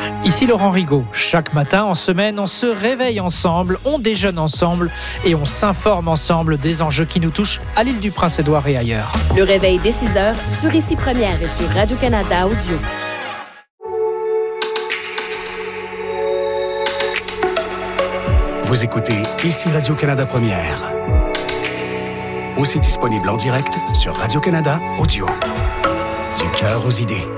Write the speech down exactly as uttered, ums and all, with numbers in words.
Ici Laurent Rigaud. Chaque matin, en semaine, on se réveille ensemble, on déjeune ensemble et on s'informe ensemble des enjeux qui nous touchent à l'île du Prince-Édouard et ailleurs. Le réveil dès six heures sur Ici Première et sur Radio-Canada Audio. Vous écoutez Ici Radio-Canada Première. Aussi disponible en direct sur Radio-Canada Audio. Du cœur aux idées.